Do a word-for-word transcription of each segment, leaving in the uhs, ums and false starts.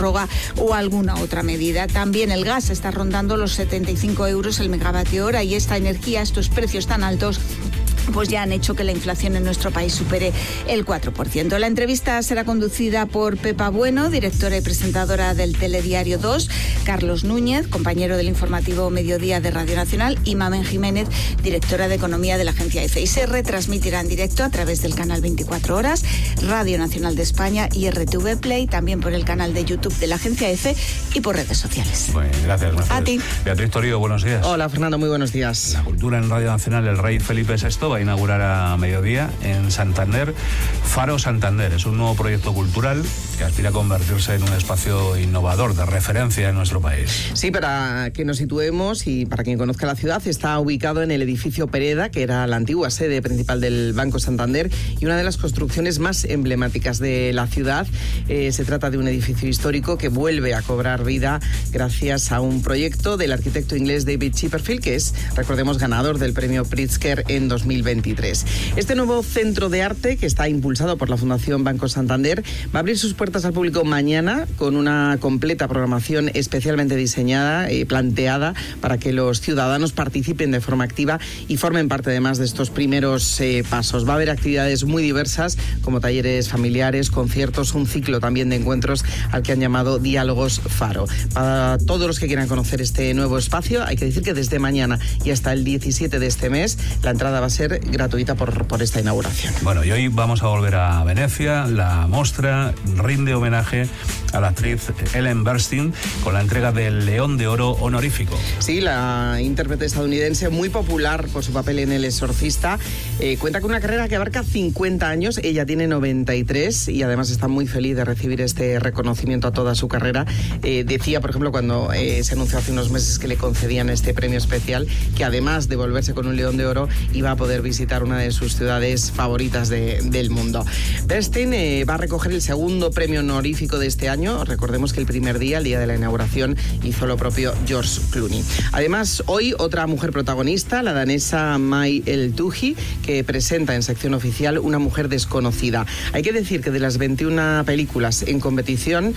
prórroga o alguna otra medida. También el gas está rondando los setenta y cinco euros el megavatio hora y esta energía, estos precios tan altos, pues ya han hecho que la inflación en nuestro país supere el cuatro por ciento. La entrevista será conducida por Pepa Bueno, directora y presentadora del Telediario dos, Carlos Núñez, compañero del informativo Mediodía de Radio Nacional, y Mamen Jiménez, directora de Economía de la agencia EFE. Y se retransmitirá en directo a través del canal veinticuatro horas, Radio Nacional de España y R T V Play, también por el canal de YouTube de la agencia EFE y por redes sociales. Bueno, gracias. Mercedes. A ti. Beatriz Torío, buenos días. Hola, Fernando, muy buenos días. La cultura en Radio Nacional, el rey Felipe sexto va a inaugurar a mediodía en Santander Faro Santander. Es un nuevo proyecto cultural que aspira a convertirse en un espacio innovador de referencia en nuestro país. Sí, para que nos situemos y para quien conozca la ciudad, está ubicado en el edificio Pereda, que era la antigua sede principal del Banco Santander y una de las construcciones más emblemáticas de la ciudad. Eh, se trata de un edificio histórico que vuelve a cobrar vida gracias a un proyecto del arquitecto inglés David Chipperfield, que es, recordemos, ganador del premio Pritzker en dos mil veintitrés. Este nuevo centro de arte, que está impulsado por la Fundación Banco Santander, va a abrir sus puertas al público mañana con una completa programación especialmente diseñada y planteada para que los ciudadanos participen de forma activa y formen parte además de estos primeros eh, pasos. Va a haber actividades muy diversas como talleres familiares, conciertos, un ciclo también de encuentros al que han llamado Diálogos Faro. Para todos los que quieran conocer este nuevo espacio, hay que decir que desde mañana y hasta el diecisiete de este mes la entrada va a ser gratuita por, por esta inauguración. Bueno, y hoy vamos a volver a Venecia. La mostra rinde homenaje a la actriz Ellen Burstyn con la entrega del León de Oro honorífico. Sí, la intérprete estadounidense, muy popular por su papel en El Exorcista, eh, cuenta con una carrera que abarca cincuenta años. Ella tiene noventa y tres y además está muy feliz de recibir este reconocimiento a toda su carrera. Eh, decía, por ejemplo, cuando eh, se anunció hace unos meses que le concedían este premio especial, que además de volverse con un León de Oro, iba a poder visitar una de sus ciudades favoritas de, del mundo. Burstyn eh, va a recoger el segundo premio honorífico de este año. Recordemos que el primer día, el día de la inauguración, hizo lo propio George Clooney. Además, hoy otra mujer protagonista, la danesa Mai El-Touhi, que presenta en sección oficial Una mujer desconocida. Hay que decir que de las veintiuna películas en competición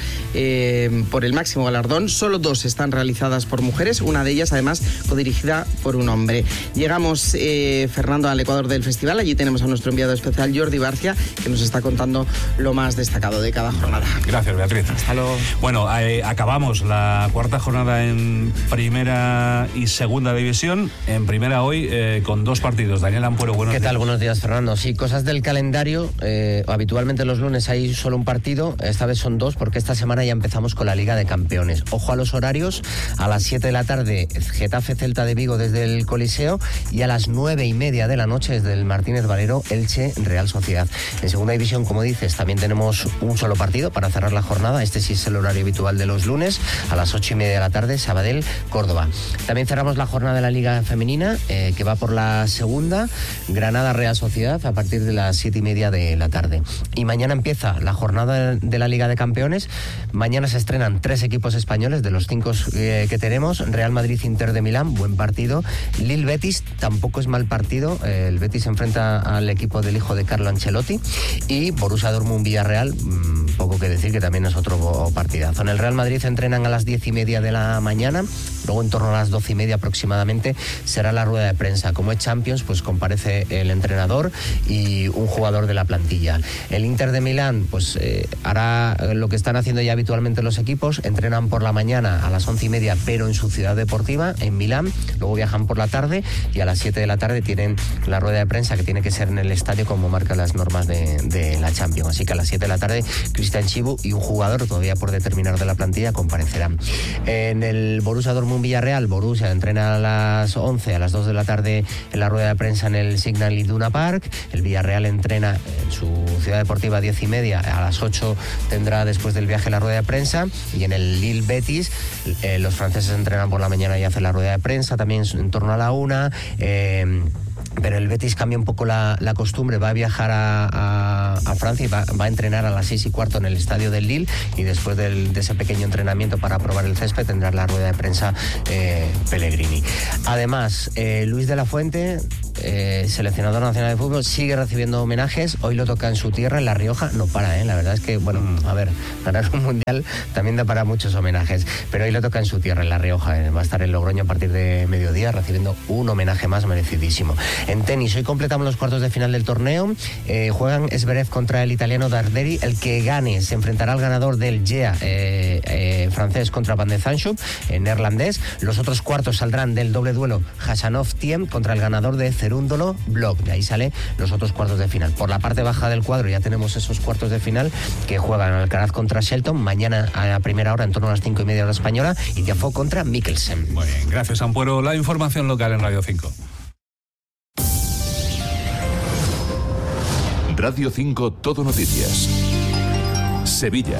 eh, por el máximo galardón, solo dos están realizadas por mujeres, una de ellas además codirigida por un hombre. Llegamos, eh, Fernando, al Ecuador del festival. Allí tenemos a nuestro enviado especial Jordi Barcia, que nos está contando lo más destacado de cada jornada. Gracias, Beatriz. Hasta luego. Bueno, eh, acabamos la cuarta jornada en primera y segunda división. En primera hoy eh, con dos partidos. Daniel Ampuero, buenos días. ¿Qué tal? Buenos días, Fernando. Sí, cosas del calendario. Eh, habitualmente los lunes hay solo un partido. Esta vez son dos porque esta semana ya empezamos con la Liga de Campeones. Ojo a los horarios. A las siete de la tarde, Getafe Celta de Vigo desde el Coliseo, y a las nueve y media de la noche desde el Martínez Valero, Elche Real Sociedad. En segunda división, como dices, también tenemos un solo partido para cerrar la jornada. Este sí es el horario habitual de los lunes, a las ocho y media de la tarde, Sabadell Córdoba. También cerramos la jornada de la Liga Femenina, eh, que va por la segunda, Granada Real Sociedad, a partir de las siete y media de la tarde. Y mañana empieza la jornada de la Liga de Campeones. Mañana se estrenan tres equipos españoles de los cinco eh, que tenemos. Real Madrid Inter de Milán, buen partido. Lille Betis, tampoco es mal partido. Eh, el Betis se enfrenta al equipo del hijo de Carlo Ancelotti. Y Borussia Dortmund Villarreal, mmm, poco que decir, que también es otro partidazo. En el Real Madrid entrenan a las diez y media de la mañana. Luego, en torno a las doce y media aproximadamente, será la rueda de prensa. Como es Champions, pues comparece el entrenador y un jugador de la plantilla. El Inter de Milán, pues eh, hará lo que están haciendo ya habitualmente los equipos. Entrenan por la mañana a las once y media, pero en su ciudad deportiva, en Milán. Luego viajan por la tarde y a las siete de la tarde tienen la rueda de prensa, que tiene que ser en el estadio como marcan las normas de, de la Champions. Así que a las siete de la tarde, Cristian Chibu y un jugador todavía por determinar de la plantilla comparecerán. En el Borussia Dortmund Villarreal, Borussia entrena a las once, a las dos de la tarde en la rueda de prensa en el Signal Iduna Park. El Villarreal entrena en su ciudad deportiva a diez y media, a las ocho tendrá después del viaje la rueda de prensa. Y en el Lille Betis, eh, los franceses entrenan por la mañana y hacen la rueda de prensa también en torno a la una. Eh, Pero el Betis cambia un poco la, la costumbre, va a viajar a, a, a Francia y va, va a entrenar a las seis y cuarto en el estadio del Lille, y después del, de ese pequeño entrenamiento para probar el césped tendrá la rueda de prensa eh, Pellegrini. Además, eh, Luis de la Fuente eh, seleccionador nacional de fútbol, sigue recibiendo homenajes. Hoy lo toca en su tierra, en La Rioja. No para, ¿eh? La verdad es que, bueno, a ver, ganar un mundial también da para muchos homenajes. Pero hoy lo toca en su tierra, en La Rioja. ¿eh? Va a estar en Logroño a partir de mediodía recibiendo un homenaje más merecidísimo. En tenis, hoy completamos los cuartos de final del torneo. Eh, juegan Zverev contra el italiano Darderi. El que gane se enfrentará al ganador del G E A eh, eh, francés contra Van de Zanschop, eh, neerlandés. Los otros cuartos saldrán del doble duelo Khachanov-Thiem contra el ganador de Cerúndolo Block. De ahí sale los otros cuartos de final. Por la parte baja del cuadro ya tenemos esos cuartos de final que juegan Alcaraz contra Shelton mañana a la primera hora, en torno a las cinco y media hora española, y Tiafoe contra Mikkelsen. Muy bien, gracias Ampuero. La información local en Radio cinco. Radio cinco Todo Noticias. Sevilla.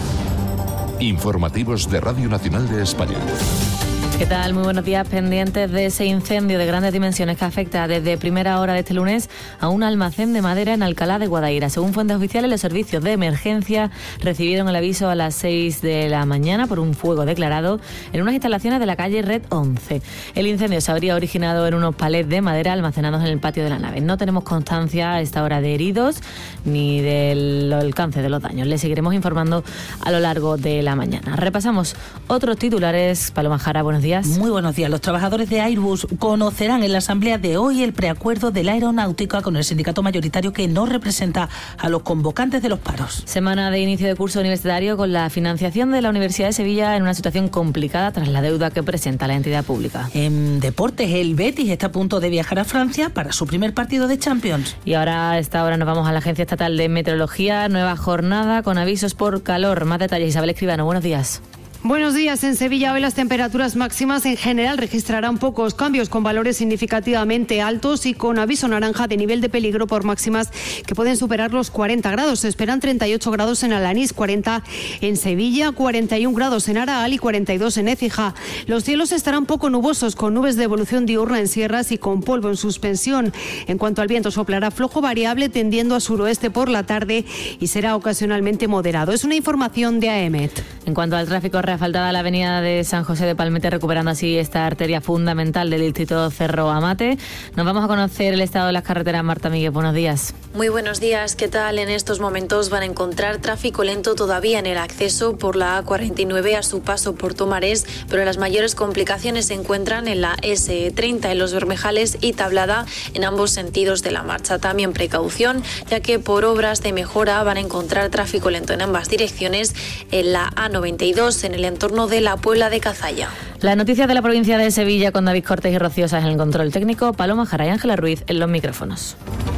Informativos de Radio Nacional de España. ¿Qué tal? Muy buenos días. Pendientes de ese incendio de grandes dimensiones que afecta desde primera hora de este lunes a un almacén de madera en Alcalá de Guadaira. Según fuentes oficiales, los servicios de emergencia recibieron el aviso a las seis de la mañana por un fuego declarado en unas instalaciones de la calle Red once. El incendio se habría originado en unos palets de madera almacenados en el patio de la nave. No tenemos constancia a esta hora de heridos ni del alcance de los daños. Les seguiremos informando a lo largo de la mañana. Repasamos otros titulares. Paloma Jara, buenos días. Muy buenos días. Los trabajadores de Airbus conocerán en la asamblea de hoy el preacuerdo de la aeronáutica con el sindicato mayoritario que no representa a los convocantes de los paros. Semana de inicio de curso universitario con la financiación de la Universidad de Sevilla en una situación complicada tras la deuda que presenta la entidad pública. En deportes, el Betis está a punto de viajar a Francia para su primer partido de Champions. Y ahora, a esta hora, nos vamos a la Agencia Estatal de Meteorología. Nueva jornada con avisos por calor. Más detalles, Isabel Escribano. Buenos días. Buenos días. En Sevilla hoy las temperaturas máximas en general registrarán pocos cambios, con valores significativamente altos y con aviso naranja de nivel de peligro por máximas que pueden superar los cuarenta grados. Se esperan treinta y ocho grados en Alanís, cuarenta en Sevilla, cuarenta y uno grados en Araal y cuarenta y dos en Écija. Los cielos estarán poco nubosos, con nubes de evolución diurna en sierras y con polvo en suspensión. En cuanto al viento, soplará flojo variable tendiendo a suroeste por la tarde y será ocasionalmente moderado. Es una información de AEMET. En cuanto al tráfico, asfaltada la avenida de San José de Palmete, recuperando así esta arteria fundamental del distrito Cerro Amate. Nos vamos a conocer el estado de las carreteras. Marta Miguel, buenos días. Muy buenos días. ¿Qué tal? En estos momentos van a encontrar tráfico lento todavía en el acceso por la A cuarenta y nueve a su paso por Tomarés, pero las mayores complicaciones se encuentran en la ese treinta en Los Bermejales y Tablada en ambos sentidos de la marcha. También precaución, ya que por obras de mejora van a encontrar tráfico lento en ambas direcciones en la A noventa y dos en el entorno de la Puebla de Cazalla. Las noticias de la provincia de Sevilla con David Cortés y Rocío Sáenz en el control técnico, Paloma Jara y Ángela Ruiz en los micrófonos.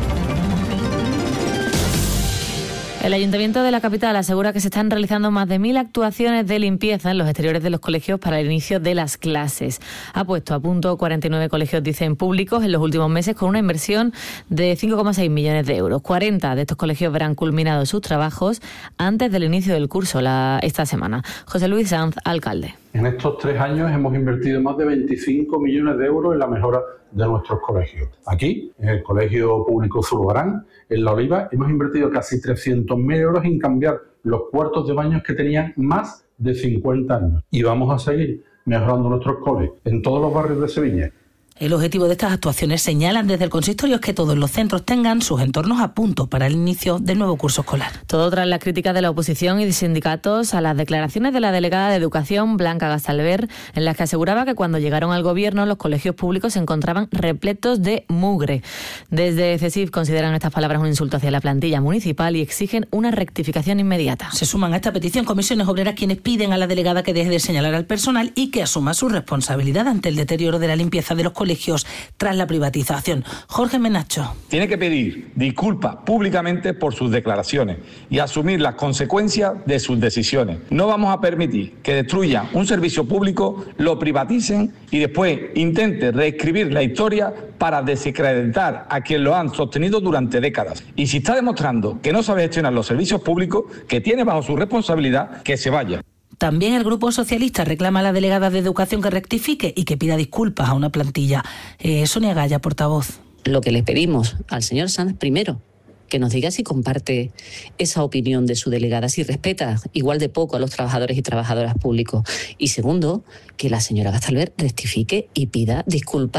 El Ayuntamiento de la capital asegura que se están realizando más de mil actuaciones de limpieza en los exteriores de los colegios para el inicio de las clases. Ha puesto a punto cuarenta y nueve colegios, dicen, públicos en los últimos meses con una inversión de cinco coma seis millones de euros. cuarenta de estos colegios verán culminados sus trabajos antes del inicio del curso la, esta semana. José Luis Sanz, alcalde. En estos tres años hemos invertido más de veinticinco millones de euros en la mejora de nuestros colegios. Aquí, en el Colegio Público Zurbarán, en La Oliva, hemos invertido casi trescientos mil euros en cambiar los cuartos de baños que tenían más de cincuenta años. Y vamos a seguir mejorando nuestros colegios en todos los barrios de Sevilla. El objetivo de estas actuaciones, señalan desde el consistorio, es que todos los centros tengan sus entornos a punto para el inicio del nuevo curso escolar. Todo tras las críticas de la oposición y de sindicatos a las declaraciones de la delegada de Educación, Blanca Gastalver, en las que aseguraba que cuando llegaron al gobierno los colegios públicos se encontraban repletos de mugre. Desde CESIF consideran estas palabras un insulto hacia la plantilla municipal y exigen una rectificación inmediata. Se suman a esta petición comisiones obreras, quienes piden a la delegada que deje de señalar al personal y que asuma su responsabilidad ante el deterioro de la limpieza de los colegios colegios tras la privatización. Jorge Menacho. Tiene que pedir disculpas públicamente por sus declaraciones y asumir las consecuencias de sus decisiones. No vamos a permitir que destruyan un servicio público, lo privaticen y después intenten reescribir la historia para desacreditar a quien lo han sostenido durante décadas. Y si está demostrando que no sabe gestionar los servicios públicos que tiene bajo su responsabilidad, que se vaya. También el Grupo Socialista reclama a la delegada de Educación que rectifique y que pida disculpas a una plantilla. Eh, Sonia Gaya, portavoz. Lo que le pedimos al señor Sanz, primero, que nos diga si comparte esa opinión de su delegada, si respeta igual de poco a los trabajadores y trabajadoras públicos. Y segundo, que la señora Gastalver rectifique y pida disculpas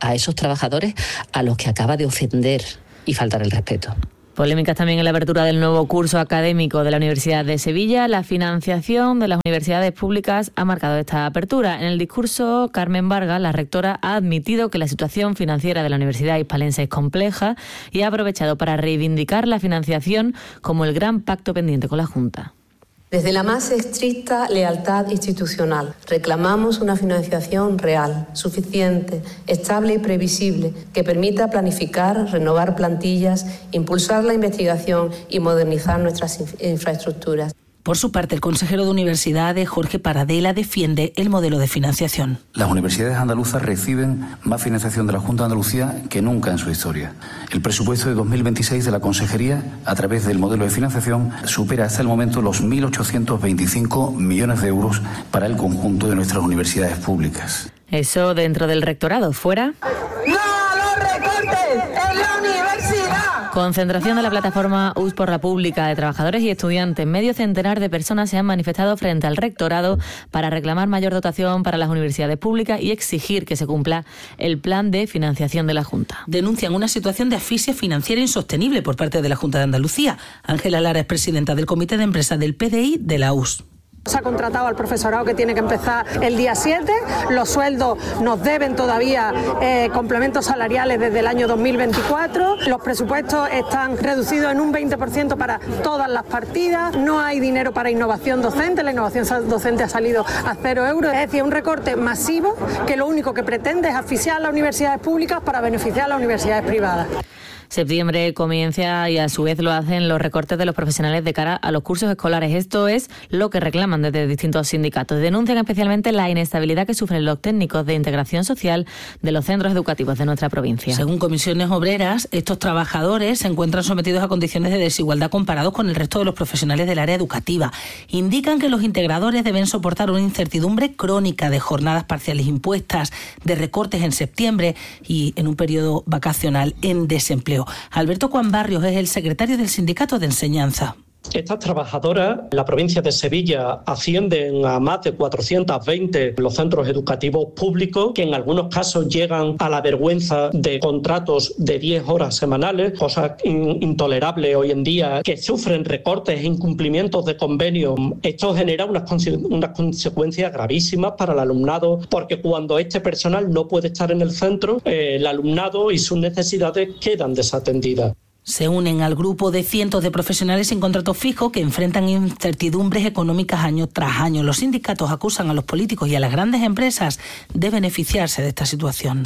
a esos trabajadores a los que acaba de ofender y faltar el respeto. Polémicas también en la apertura del nuevo curso académico de la Universidad de Sevilla. La financiación de las universidades públicas ha marcado esta apertura. En el discurso, Carmen Vargas, la rectora, ha admitido que la situación financiera de la Universidad Hispalense es compleja y ha aprovechado para reivindicar la financiación como el gran pacto pendiente con la Junta. Desde la más estricta lealtad institucional, reclamamos una financiación real, suficiente, estable y previsible, que permita planificar, renovar plantillas, impulsar la investigación y modernizar nuestras infraestructuras. Por su parte, el consejero de Universidades, Jorge Paradela, defiende el modelo de financiación. Las universidades andaluzas reciben más financiación de la Junta de Andalucía que nunca en su historia. El presupuesto de dos mil veintiséis de la Consejería, a través del modelo de financiación, supera hasta el momento los mil ochocientos veinticinco millones de euros para el conjunto de nuestras universidades públicas. Eso dentro del rectorado. Fuera. ¡No a los recortes en la universidad! Concentración de la plataforma U S por la Pública de trabajadores y estudiantes. Medio centenar de personas se han manifestado frente al rectorado para reclamar mayor dotación para las universidades públicas y exigir que se cumpla el plan de financiación de la Junta. Denuncian una situación de asfixia financiera insostenible por parte de la Junta de Andalucía. Ángela Lara es presidenta del Comité de Empresa del P D I de la U S. Se ha contratado al profesorado que tiene que empezar el día siete, los sueldos nos deben todavía eh, complementos salariales desde el año dos mil veinticuatro, los presupuestos están reducidos en un veinte por ciento para todas las partidas, no hay dinero para innovación docente, la innovación docente ha salido a cero euros, es decir, un recorte masivo que lo único que pretende es asfixiar a las universidades públicas para beneficiar a las universidades privadas. Septiembre comienza y a su vez lo hacen los recortes de los profesionales de cara a los cursos escolares. Esto es lo que reclaman desde distintos sindicatos. Denuncian especialmente la inestabilidad que sufren los técnicos de integración social de los centros educativos de nuestra provincia. Según Comisiones Obreras, estos trabajadores se encuentran sometidos a condiciones de desigualdad comparados con el resto de los profesionales del área educativa. Indican que los integradores deben soportar una incertidumbre crónica de jornadas parciales impuestas, de recortes en septiembre y en un periodo vacacional en desempleo. Alberto Juan Barrios es el secretario del Sindicato de Enseñanza. Estas trabajadoras en la provincia de Sevilla ascienden a más de cuatrocientos veinte los centros educativos públicos, que en algunos casos llegan a la vergüenza de contratos de diez horas semanales, cosa intolerable hoy en día, que sufren recortes e incumplimientos de convenios. Esto genera unas, conse- unas consecuencias gravísimas para el alumnado, porque cuando este personal no puede estar en el centro, eh, el alumnado y sus necesidades quedan desatendidas. Se unen al grupo de cientos de profesionales sin contrato fijo que enfrentan incertidumbres económicas año tras año. Los sindicatos acusan a los políticos y a las grandes empresas de beneficiarse de esta situación.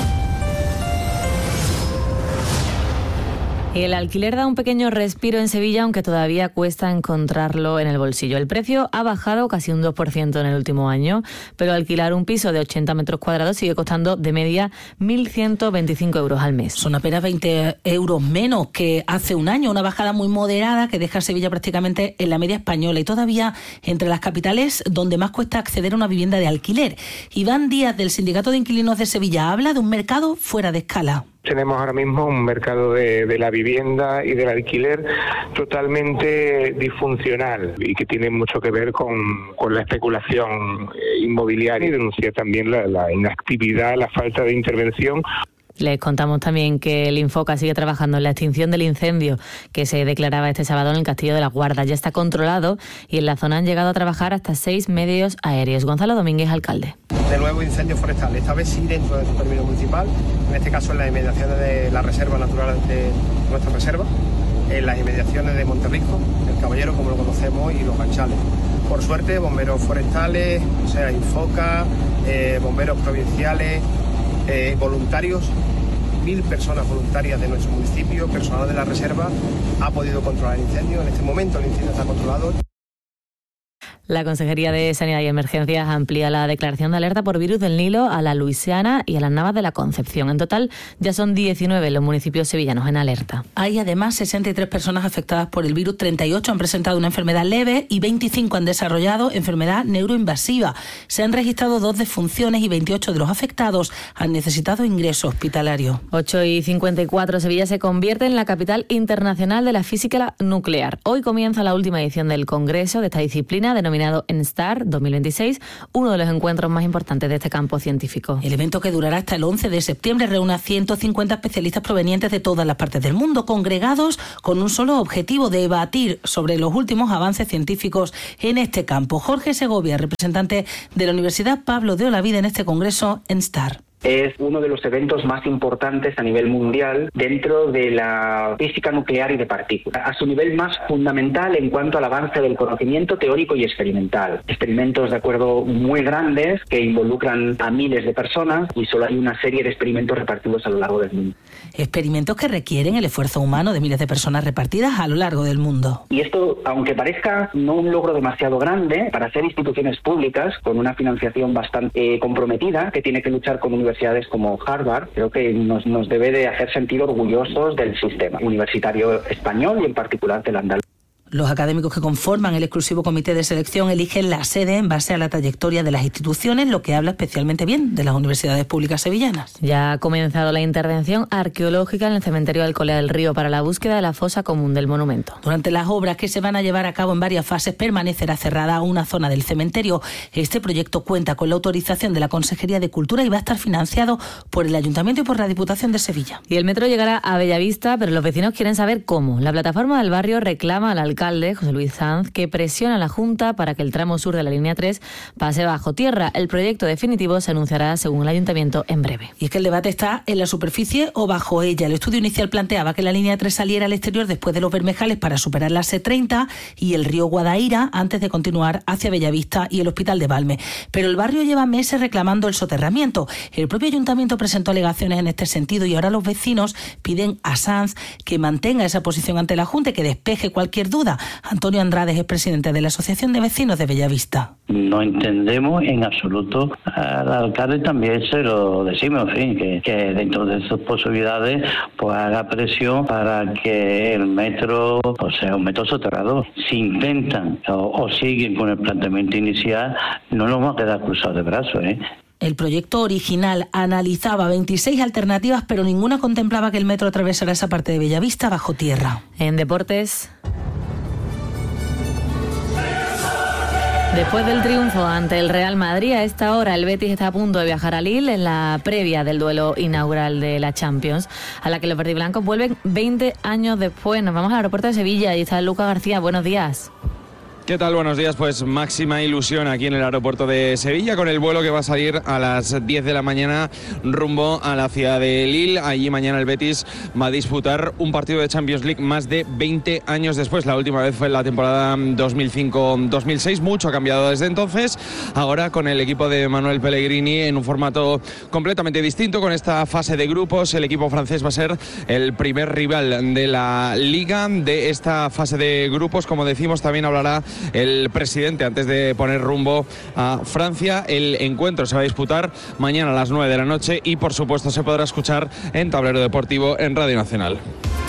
El alquiler da un pequeño respiro en Sevilla, aunque todavía cuesta encontrarlo en el bolsillo. El precio ha bajado casi un dos por ciento en el último año, pero alquilar un piso de ochenta metros cuadrados sigue costando de media mil ciento veinticinco euros al mes. Son apenas veinte euros menos que hace un año, una bajada muy moderada que deja a Sevilla prácticamente en la media española y todavía entre las capitales donde más cuesta acceder a una vivienda de alquiler. Iván Díaz, del Sindicato de Inquilinos de Sevilla, habla de un mercado fuera de escala. Tenemos ahora mismo un mercado de, de la vivienda y del alquiler totalmente disfuncional y que tiene mucho que ver con, con la especulación inmobiliaria y denuncia también la, la inactividad, la falta de intervención. Les contamos también que el Infoca sigue trabajando en la extinción del incendio que se declaraba este sábado en el Castillo de las Guardas. Ya está controlado y en la zona han llegado a trabajar hasta seis medios aéreos. Gonzalo Domínguez, alcalde. De nuevo incendios forestales, esta vez sí dentro del término municipal, en este caso en las inmediaciones de la reserva natural de nuestra reserva, en las inmediaciones de Monterrico, el Caballero como lo conocemos y los Ganchales. Por suerte, bomberos forestales, o sea, Infoca, eh, bomberos provinciales, eh, voluntarios, mil personas voluntarias de nuestro municipio, personal de la reserva, ha podido controlar el incendio. En este momento el incendio está controlado. La Consejería de Sanidad y Emergencias amplía la declaración de alerta por virus del Nilo a la Luisiana y a las Navas de la Concepción. En total, ya son diecinueve los municipios sevillanos en alerta. Hay además sesenta y tres personas afectadas por el virus, treinta y ocho han presentado una enfermedad leve y veinticinco han desarrollado enfermedad neuroinvasiva. Se han registrado dos defunciones y veintiocho de los afectados han necesitado ingreso hospitalario. ocho y cincuenta y cuatro, Sevilla se convierte en la capital internacional de la física nuclear. Hoy comienza la última edición del Congreso de esta disciplina, denominada denominado ENSTAR dos mil veintiséis, uno de los encuentros más importantes de este campo científico. El evento, que durará hasta el once de septiembre, reúne a ciento cincuenta especialistas provenientes de todas las partes del mundo, congregados con un solo objetivo: debatir sobre los últimos avances científicos en este campo. Jorge Segovia, representante de la Universidad Pablo de Olavide en este congreso ENSTAR. Es uno de los eventos más importantes a nivel mundial dentro de la física nuclear y de partículas, a su nivel más fundamental en cuanto al avance del conocimiento teórico y experimental. Experimentos, de acuerdo, muy grandes que involucran a miles de personas, y solo hay una serie de experimentos repartidos a lo largo del mundo. Experimentos que requieren el esfuerzo humano de miles de personas repartidas a lo largo del mundo. Y esto, aunque parezca no un logro demasiado grande, para ser instituciones públicas con una financiación bastante eh, comprometida, que tiene que luchar con universidades como Harvard, creo que nos, nos debe de hacer sentir orgullosos del sistema universitario español y en particular del andaluz. Los académicos que conforman el exclusivo comité de selección eligen la sede en base a la trayectoria de las instituciones, lo que habla especialmente bien de las universidades públicas sevillanas. Ya ha comenzado la intervención arqueológica en el cementerio de Alcolea del Río para la búsqueda de la fosa común del monumento. Durante las obras, que se van a llevar a cabo en varias fases, permanecerá cerrada una zona del cementerio. Este proyecto cuenta con la autorización de la Consejería de Cultura y va a estar financiado por el Ayuntamiento y por la Diputación de Sevilla. Y el metro llegará a Bellavista, pero los vecinos quieren saber cómo. La plataforma del barrio reclama al alcalde alcalde, José Luis Sanz, que presiona a la Junta para que el tramo sur de la línea tres pase bajo tierra. El proyecto definitivo se anunciará, según el Ayuntamiento, en breve. Y es que el debate está en la superficie o bajo ella. El estudio inicial planteaba que la línea tres saliera al exterior después de los Bermejales para superar la C treinta y el río Guadaira antes de continuar hacia Bellavista y el Hospital de Valme. Pero el barrio lleva meses reclamando el soterramiento. El propio Ayuntamiento presentó alegaciones en este sentido y ahora los vecinos piden a Sanz que mantenga esa posición ante la Junta y que despeje cualquier duda. Antonio Andrade es presidente de la Asociación de Vecinos de Bellavista. No entendemos en absoluto al alcalde, también se lo decimos, en fin, que, que dentro de sus posibilidades pues haga presión para que el metro pues, sea un metro soterrado. Si intentan o, o siguen con el planteamiento inicial, no nos vamos a quedar cruzados de brazos, ¿eh? El proyecto original analizaba veintiséis alternativas, pero ninguna contemplaba que el metro atravesara esa parte de Bellavista bajo tierra. En deportes, después del triunfo ante el Real Madrid, a esta hora el Betis está a punto de viajar a Lille en la previa del duelo inaugural de la Champions, a la que los verdiblancos vuelven veinte años después. Nos vamos al aeropuerto de Sevilla y está Lucas García. Buenos días. ¿Qué tal? Buenos días. Pues máxima ilusión aquí en el aeropuerto de Sevilla con el vuelo que va a salir a las diez de la mañana rumbo a la ciudad de Lille. Allí mañana el Betis va a disputar un partido de Champions League más de veinte años después. La última vez fue en la temporada dos mil cinco dos mil seis. Mucho ha cambiado desde entonces. Ahora con el equipo de Manuel Pellegrini en un formato completamente distinto. Con esta fase de grupos, el equipo francés va a ser el primer rival de la Liga. De esta fase de grupos, como decimos, también hablará el presidente antes de poner rumbo a Francia. El encuentro se va a disputar mañana a las nueve de la noche y por supuesto se podrá escuchar en Tablero Deportivo en Radio Nacional.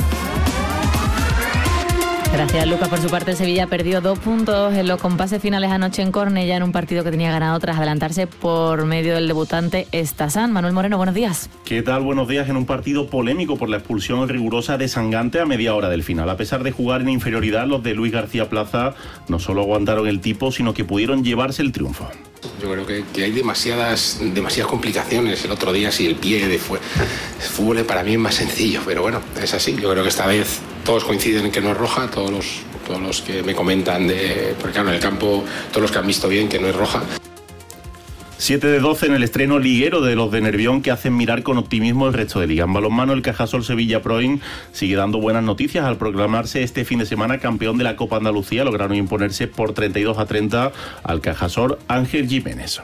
Gracias, Lucas. Por su parte, el Sevilla perdió dos puntos en los compases finales anoche en Cornellá en un partido que tenía ganado tras adelantarse por medio del debutante Estasán. Manuel Moreno, buenos días. ¿Qué tal? Buenos días. En un partido polémico por la expulsión rigurosa de Sangante a media hora del final. A pesar de jugar en inferioridad, los de Luis García Plaza no solo aguantaron el tipo, sino que pudieron llevarse el triunfo. Yo creo que, que hay demasiadas, demasiadas complicaciones. El otro día, si el pie de fue, el fútbol para mí es más sencillo, pero bueno, es así. Yo creo que esta vez todos coinciden en que no es roja, todos los, todos los que me comentan, de, porque claro, en el campo, todos los que han visto bien que no es roja. siete de doce en el estreno liguero de los de Nervión, que hacen mirar con optimismo el resto de liga. En balonmano, el Cajasol Sevilla Proin sigue dando buenas noticias al proclamarse este fin de semana campeón de la Copa Andalucía. Lograron imponerse por treinta y dos a treinta al Cajasol Ángel Jiménez.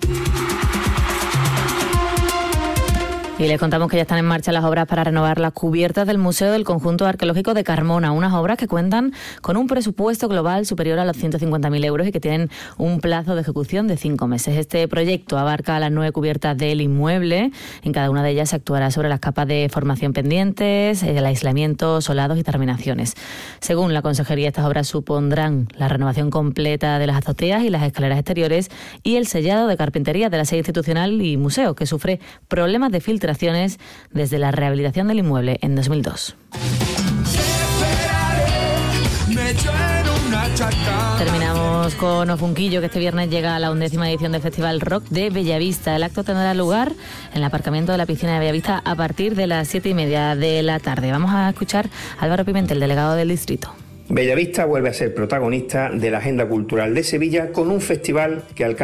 Y les contamos que ya están en marcha las obras para renovar las cubiertas del Museo del Conjunto Arqueológico de Carmona, unas obras que cuentan con un presupuesto global superior a los ciento cincuenta mil euros y que tienen un plazo de ejecución de cinco meses. Este proyecto abarca las nueve cubiertas del inmueble. En cada una de ellas se actuará sobre las capas de formación pendientes, el aislamiento, solados y terminaciones. Según la Consejería, estas obras supondrán la renovación completa de las azoteas y las escaleras exteriores y el sellado de carpintería de la sede institucional y museo, que sufre problemas de filtración desde la rehabilitación del inmueble en dos mil dos. Terminamos Vamos con Ofunquillo, que este viernes llega a la undécima edición del Festival Rock de Bellavista. El acto tendrá lugar en el aparcamiento de la piscina de Bellavista a partir de las siete y media de la tarde. Vamos a escuchar a Álvaro Pimentel, delegado del distrito. Bellavista vuelve a ser protagonista de la agenda cultural de Sevilla con un festival que alcanza